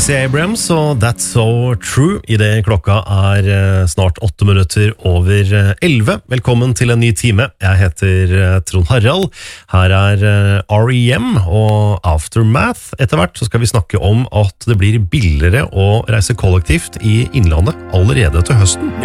Stacey Abrams og That's So True I det klokka snart 8 minutter over 11. Velkommen til en ny time. Jeg heter Trond Harald. Her R.E.M. og Aftermath. Etter hvert så skal vi snakke om at det blir billigere å reise kollektivt I innlandet allerede til høsten.